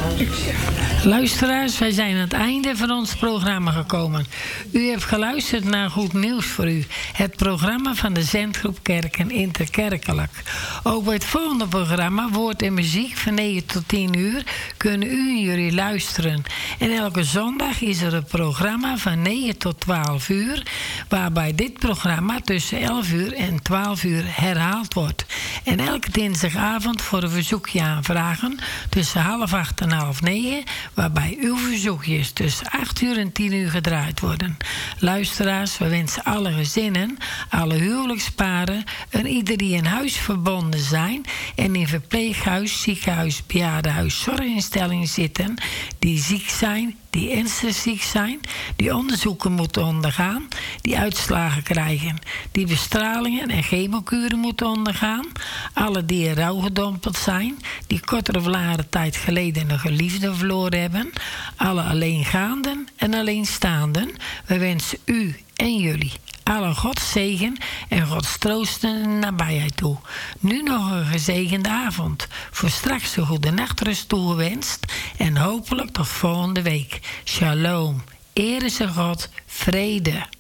Luisteraars, wij zijn aan het einde van ons programma gekomen. U hebt geluisterd naar Goed Nieuws voor U. Het programma van de Zendgroep Kerken Interkerkelijk. Ook bij het volgende programma, Woord en Muziek, van 9 tot 10 uur... kunnen u en jullie luisteren. En elke zondag is er een programma van 9 tot 12 uur... waarbij dit programma tussen 11 uur en 12 uur herhaald wordt. En elke dinsdagavond voor een verzoekje aanvragen... tussen 7:30 en 8:30... waarbij uw verzoekjes tussen 8 uur en 10 uur gedraaid worden. Luisteraars, we wensen alle gezinnen, alle huwelijksparen... en ieder die in huis verbonden zijn... en in verpleeghuis, ziekenhuis, bejaardenhuis, zorginstellingen zitten... die ziek zijn, die ernstig ziek zijn... die onderzoeken moeten ondergaan, die uitslagen krijgen... die bestralingen en chemokuren moeten ondergaan... alle die in rouw gedompeld zijn... die korter of langere tijd geleden een geliefde verloren hebben... alle alleengaanden en alleenstaanden... we wensen u en jullie alle Gods zegen en Gods troostende nabijheid toe. Nu nog een gezegende avond. Voor straks een goede nachtrust toegewenst. En hopelijk tot volgende week. Shalom. Ere ze God. Vrede.